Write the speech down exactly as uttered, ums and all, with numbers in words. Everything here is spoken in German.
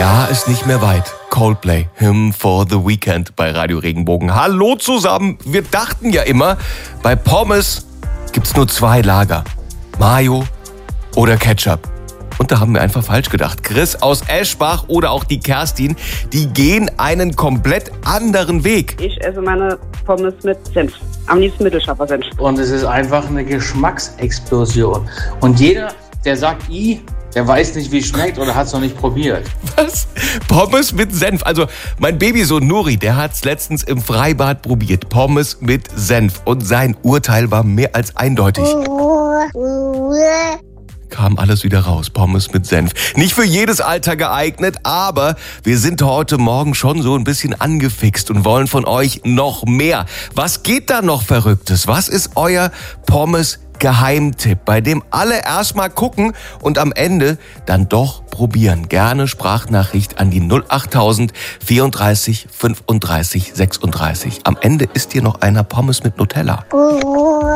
Ja, ist nicht mehr weit. Coldplay, Hymn for the Weekend bei Radio Regenbogen. Hallo zusammen. Wir dachten ja immer, bei Pommes gibt's nur zwei Lager. Mayo oder Ketchup. Und da haben wir einfach falsch gedacht. Chris aus Eschbach oder auch die Kerstin, die gehen einen komplett anderen Weg. Ich esse meine Pommes mit Senf. Am liebsten mittelscharfer Senf. Und es ist einfach eine Geschmacksexplosion. Und jeder, der sagt, i, der weiß nicht, wie es schmeckt oder hat es noch nicht probiert. Was? Pommes mit Senf. Also mein Babysohn Nuri, der hat es letztens im Freibad probiert. Pommes mit Senf. Und sein Urteil war mehr als eindeutig. Kam alles wieder raus. Pommes mit Senf. Nicht für jedes Alter geeignet, aber wir sind heute Morgen schon so ein bisschen angefixt und wollen von euch noch mehr. Was geht da noch Verrücktes? Was ist euer Pommes-Geheimtipp, bei dem alle erstmal gucken und am Ende dann doch probieren? Gerne Sprachnachricht an die null achttausend vierunddreißig fünfunddreißig sechsunddreißig. Am Ende isst hier noch einer Pommes mit Nutella.